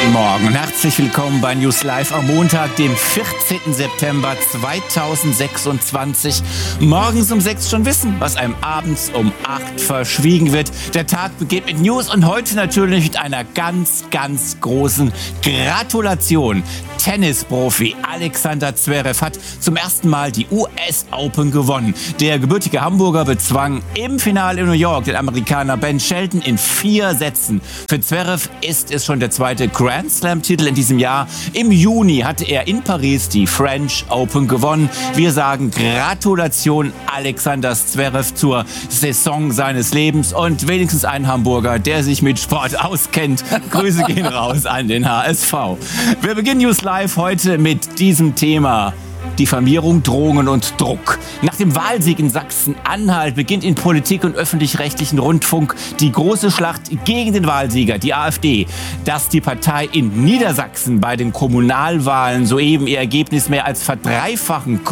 Guten Morgen und herzlich willkommen bei News Live am Montag, dem 14. September 2026. Morgens um 6 schon wissen, was einem abends um 8 verschwiegen wird. Der Tag beginnt mit News und heute natürlich mit einer ganz, ganz großen Gratulation. Tennisprofi Alexander Zverev hat zum ersten Mal die US Open gewonnen. Der gebürtige Hamburger bezwang im Finale in New York den Amerikaner Ben Shelton in 4 Sätzen. Für Zverev ist es schon der zweite Grand Slam-Titel in diesem Jahr. Im Juni hatte er in Paris die French Open gewonnen. Wir sagen Gratulation Alexander Zverev zur Saison seines Lebens und wenigstens ein Hamburger, der sich mit Sport auskennt. Grüße gehen raus an den HSV. Wir beginnen News Live heute mit diesem Thema. Diffamierung, Drohungen und Druck. Nach dem Wahlsieg in Sachsen-Anhalt beginnt in Politik und öffentlich-rechtlichen Rundfunk die große Schlacht gegen den Wahlsieger, die AfD. Dass die Partei in Niedersachsen bei den Kommunalwahlen soeben ihr Ergebnis mehr als fast verdreifachen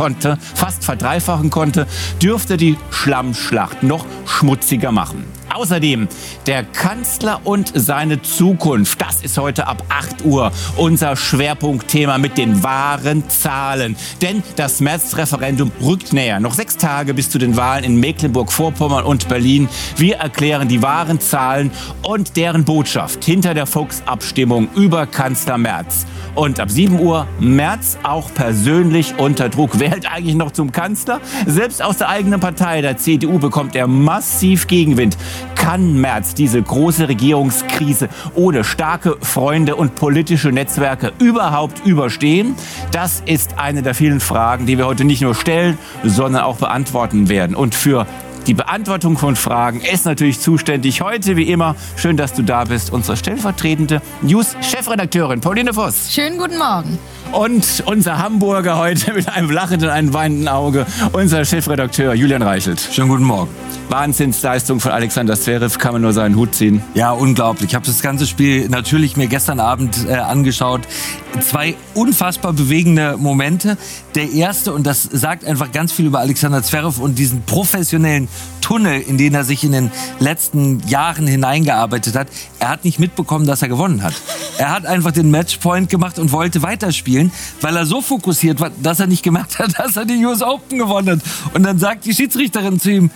konnte, dürfte die Schlammschlacht noch schmutziger machen. Außerdem der Kanzler und seine Zukunft. Das ist heute ab 8 Uhr unser Schwerpunktthema mit den wahren Zahlen. Denn das Märzreferendum rückt näher. Noch 6 Tage bis zu den Wahlen in Mecklenburg-Vorpommern und Berlin. Wir erklären die wahren Zahlen und deren Botschaft hinter der Volksabstimmung über Kanzler Merz. Und ab 7 Uhr Merz auch persönlich unter Druck. Wer hält eigentlich noch zum Kanzler? Selbst aus der eigenen Partei, der CDU, bekommt er massiv Gegenwind. Kann Merz diese große Regierungskrise ohne starke Freunde und politische Netzwerke überhaupt überstehen? Das ist eine der vielen Fragen, die wir heute nicht nur stellen, sondern auch beantworten werden. Und für die Beantwortung von Fragen ist natürlich zuständig heute, wie immer, schön, dass du da bist, unsere stellvertretende News-Chefredakteurin Pauline Voss. Schönen guten Morgen. Und unser Hamburger heute mit einem lachenden, einem weinenden Auge, unser Chefredakteur Julian Reichelt. Schönen guten Morgen. Wahnsinnsleistung von Alexander Zverev, kann man nur seinen Hut ziehen. Ja, unglaublich. Ich habe das ganze Spiel natürlich mir gestern Abend angeschaut. 2 unfassbar bewegende Momente. Der erste, und das sagt einfach ganz viel über Alexander Zverev und diesen professionellen Tunnel, in den er sich in den letzten Jahren hineingearbeitet hat. Er hat nicht mitbekommen, dass er gewonnen hat. Er hat einfach den Matchpoint gemacht und wollte weiterspielen, weil er so fokussiert war, dass er nicht gemerkt hat, dass er die US Open gewonnen hat. Und dann sagt die Schiedsrichterin zu ihm,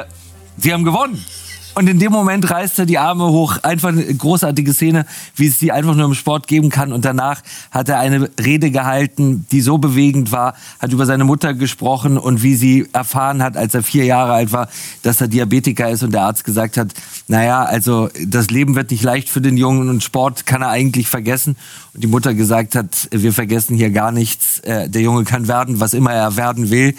Sie haben gewonnen. Und in dem Moment reißt er die Arme hoch. Einfach eine großartige Szene, wie es sie einfach nur im Sport geben kann. Und danach hat er eine Rede gehalten, die so bewegend war, hat über seine Mutter gesprochen und wie sie erfahren hat, als er 4 Jahre alt war, dass er Diabetiker ist und der Arzt gesagt hat, naja, also das Leben wird nicht leicht für den Jungen und Sport kann er eigentlich vergessen. Und die Mutter gesagt hat, wir vergessen hier gar nichts. Der Junge kann werden, was immer er werden will.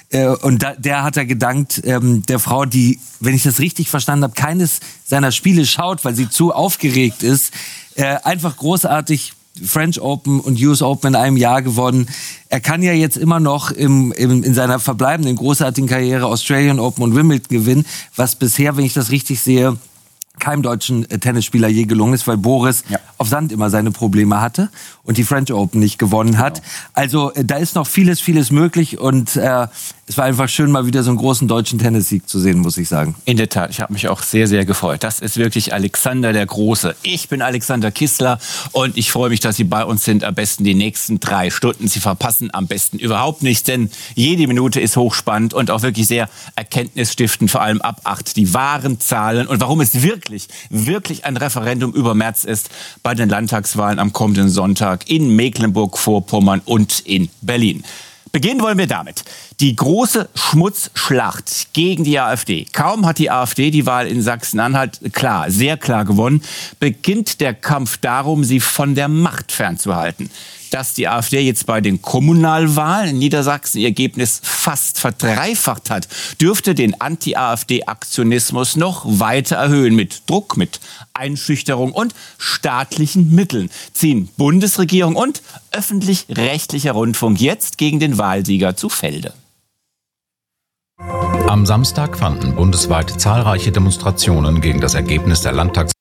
Und der hat er gedankt, der Frau, die, wenn ich das richtig verstanden habe, keines seiner Spiele schaut, weil sie zu aufgeregt ist. Einfach großartig, French Open und US Open in einem Jahr gewonnen. Er kann ja jetzt immer noch in seiner verbleibenden großartigen Karriere Australian Open und Wimbledon gewinnen, was bisher, wenn ich das richtig sehe, keinem deutschen Tennisspieler je gelungen ist, weil Boris auf Sand immer seine Probleme hatte und die French Open nicht gewonnen hat. Genau. Also da ist noch vieles, vieles möglich und es war einfach schön, mal wieder so einen großen deutschen Tennissieg zu sehen, muss ich sagen. In der Tat, ich habe mich auch sehr, sehr gefreut. Das ist wirklich Alexander der Große. Ich bin Alexander Kissler und ich freue mich, dass Sie bei uns sind. Am besten die nächsten 3 Stunden. Sie verpassen am besten überhaupt nichts, denn jede Minute ist hochspannend und auch wirklich sehr erkenntnisstiftend, vor allem ab 8. Die wahren Zahlen und warum es wirklich ein Referendum über Merz ist bei den Landtagswahlen am kommenden Sonntag in Mecklenburg-Vorpommern und in Berlin. Beginnen wollen wir damit. Die große Schmutzschlacht gegen die AfD. Kaum hat die AfD die Wahl in Sachsen-Anhalt sehr klar gewonnen, beginnt der Kampf darum, sie von der Macht fernzuhalten. Dass die AfD jetzt bei den Kommunalwahlen in Niedersachsen ihr Ergebnis fast verdreifacht hat, dürfte den Anti-AfD-Aktionismus noch weiter erhöhen. Mit Druck, mit Einschüchterung und staatlichen Mitteln ziehen Bundesregierung und öffentlich-rechtlicher Rundfunk jetzt gegen den Wahlsieger zu Felde. Am Samstag fanden bundesweit zahlreiche Demonstrationen gegen das Ergebnis der Landtagswahl.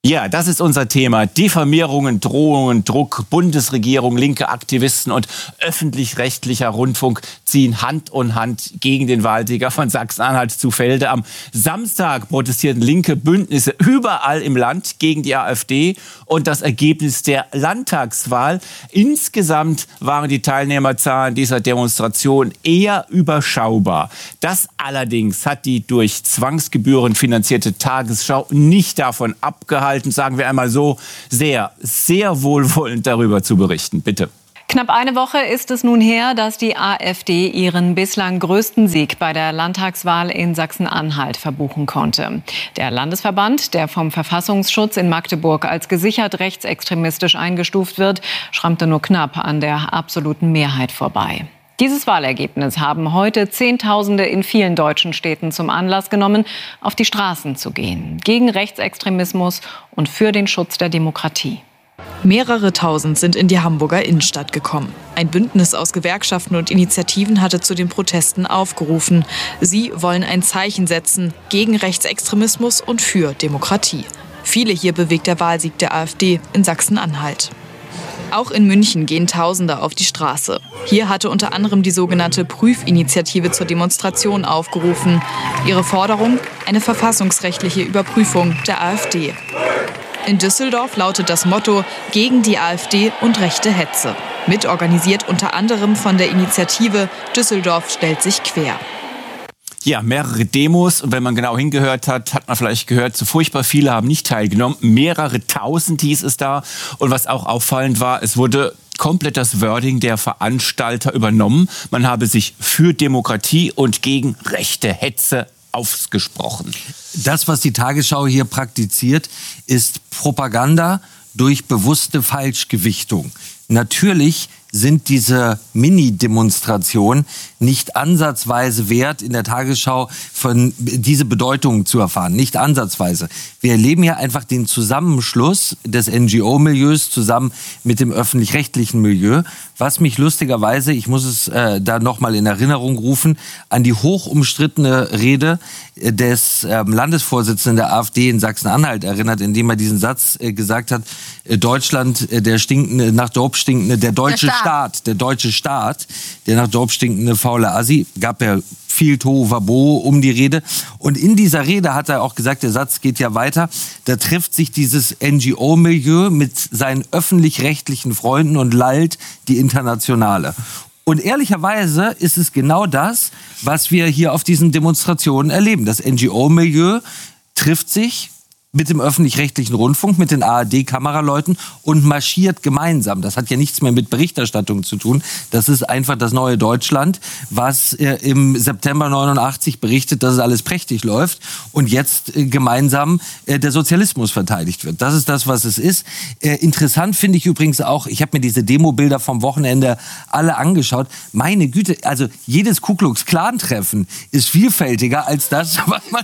Ja, das ist unser Thema. Diffamierungen, Drohungen, Druck, Bundesregierung, linke Aktivisten und öffentlich-rechtlicher Rundfunk ziehen Hand in Hand gegen den Wahlsieger von Sachsen-Anhalt zu Felde. Am Samstag protestierten linke Bündnisse überall im Land gegen die AfD und das Ergebnis der Landtagswahl. Insgesamt waren die Teilnehmerzahlen dieser Demonstration eher überschaubar. Das allerdings hat die durch Zwangsgebühren finanzierte Tagesschau nicht davon abgehalten, sagen wir einmal so, sehr wohlwollend darüber zu berichten. Bitte. Knapp eine Woche ist es nun her, dass die AfD ihren bislang größten Sieg bei der Landtagswahl in Sachsen-Anhalt verbuchen konnte. Der Landesverband, der vom Verfassungsschutz in Magdeburg als gesichert rechtsextremistisch eingestuft wird, schrammte nur knapp an der absoluten Mehrheit vorbei. Dieses Wahlergebnis haben heute Zehntausende in vielen deutschen Städten zum Anlass genommen, auf die Straßen zu gehen, gegen Rechtsextremismus und für den Schutz der Demokratie. Mehrere Tausend sind in die Hamburger Innenstadt gekommen. Ein Bündnis aus Gewerkschaften und Initiativen hatte zu den Protesten aufgerufen. Sie wollen ein Zeichen setzen gegen Rechtsextremismus und für Demokratie. Viele hier bewegt der Wahlsieg der AfD in Sachsen-Anhalt. Auch in München gehen Tausende auf die Straße. Hier hatte unter anderem die sogenannte Prüfinitiative zur Demonstration aufgerufen. Ihre Forderung: eine verfassungsrechtliche Überprüfung der AfD. In Düsseldorf lautet das Motto: gegen die AfD und rechte Hetze. Mitorganisiert unter anderem von der Initiative Düsseldorf stellt sich quer. Ja, mehrere Demos. Und wenn man genau hingehört hat, hat man vielleicht gehört, so furchtbar viele haben nicht teilgenommen. Mehrere tausend hieß es da. Und was auch auffallend war, es wurde komplett das Wording der Veranstalter übernommen. Man habe sich für Demokratie und gegen rechte Hetze ausgesprochen. Das, was die Tagesschau hier praktiziert, ist Propaganda durch bewusste Falschgewichtung. Natürlich sind diese Mini-Demonstrationen nicht ansatzweise wert, in der Tagesschau von diese Bedeutung zu erfahren. Nicht ansatzweise. Wir erleben hier einfach den Zusammenschluss des NGO-Milieus zusammen mit dem öffentlich-rechtlichen Milieu, was mich lustigerweise, ich muss es da nochmal in Erinnerung rufen, an die hochumstrittene Rede des Landesvorsitzenden der AfD in Sachsen-Anhalt erinnert, indem er diesen Satz gesagt hat: Deutschland, der stinkende, nach Dope stinkende, der deutsche Staat, der nach Dope stinkende faule Assi, gab ja viel Tohuwabohu um die Rede. Und in dieser Rede hat er auch gesagt, der Satz geht ja weiter, da trifft sich dieses NGO-Milieu mit seinen öffentlich-rechtlichen Freunden und lallt die Internationale. Und ehrlicherweise ist es genau das, was wir hier auf diesen Demonstrationen erleben. Das NGO-Milieu trifft sich mit dem öffentlich-rechtlichen Rundfunk, mit den ARD-Kameraleuten und marschiert gemeinsam. Das hat ja nichts mehr mit Berichterstattung zu tun. Das ist einfach das neue Deutschland, was im September 89 berichtet, dass es alles prächtig läuft und jetzt gemeinsam der Sozialismus verteidigt wird. Das ist das, was es ist. Interessant finde ich übrigens auch, ich habe mir diese Demobilder vom Wochenende alle angeschaut. Meine Güte, also jedes Ku Klux Klan Treffen ist vielfältiger als das,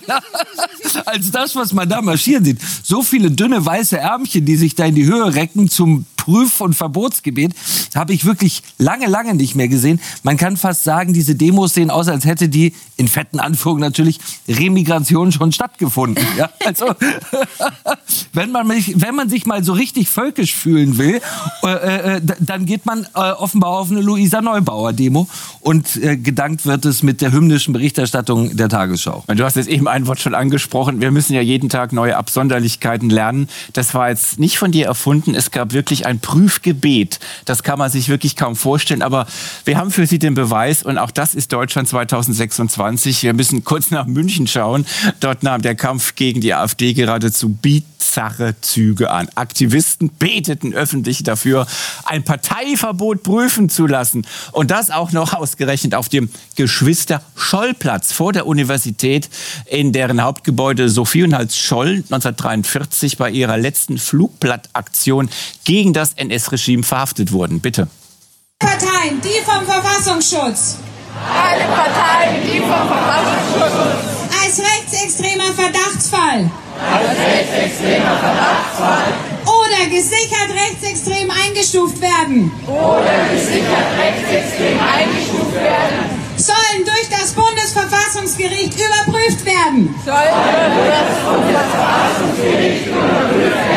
was man da marschiert sieht. So viele dünne weiße Ärmchen, die sich da in die Höhe recken zum Prüf- und Verbotsgebet, habe ich wirklich lange nicht mehr gesehen. Man kann fast sagen, diese Demos sehen aus, als hätte die, in fetten Anführungen natürlich, Remigration schon stattgefunden. Ja? Also, wenn man sich mal so richtig völkisch fühlen will, dann geht man offenbar auf eine Luisa Neubauer-Demo und gedankt wird es mit der hymnischen Berichterstattung der Tagesschau. Du hast jetzt eben ein Wort schon angesprochen. Wir müssen ja jeden Tag neue Absonderlichkeiten lernen. Das war jetzt nicht von dir erfunden. Es gab wirklich ein Prüfgebet. Das kann man sich wirklich kaum vorstellen. Aber wir haben für Sie den Beweis. Und auch das ist Deutschland 2026. Wir müssen kurz nach München schauen. Dort nahm der Kampf gegen die AfD geradezu bizarre Züge an. Aktivisten beteten öffentlich dafür, ein Parteiverbot prüfen zu lassen. Und das auch noch ausgerechnet auf dem Geschwister-Scholl-Platz vor der Universität, in deren Hauptgebäude Sophienhals-Scholl 1943 bei ihrer letzten Flugblattaktion gegen das NS-Regime verhaftet wurden. Bitte. Parteien, die vom Verfassungsschutz. Alle Parteien, die vom Verfassungsschutz. Als rechtsextremer Verdachtsfall. Als rechtsextremer Verdachtsfall. Oder gesichert rechtsextrem eingestuft werden. Oder gesichert rechtsextrem eingestuft werden. Sollen durch das Bundesverfassungsgericht überprüft werden. Sollen durch das Bundesverfassungsgericht überprüft werden.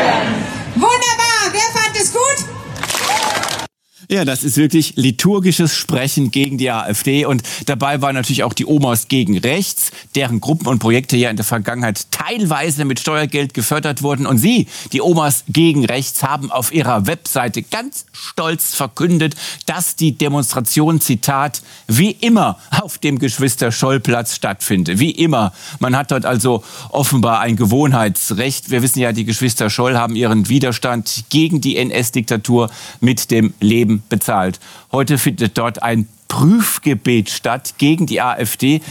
Ja, das ist wirklich liturgisches Sprechen gegen die AfD. Und dabei waren natürlich auch die Omas gegen rechts, deren Gruppen und Projekte ja in der Vergangenheit teilweise mit Steuergeld gefördert wurden. Und sie, die Omas gegen rechts, haben auf ihrer Webseite ganz stolz verkündet, dass die Demonstration, Zitat, wie immer auf dem Geschwister-Scholl-Platz stattfinde. Wie immer. Man hat dort also offenbar ein Gewohnheitsrecht. Wir wissen ja, die Geschwister Scholl haben ihren Widerstand gegen die NS-Diktatur mit dem Leben bezahlt. Heute findet dort ein Prüfgebet statt gegen die AfD.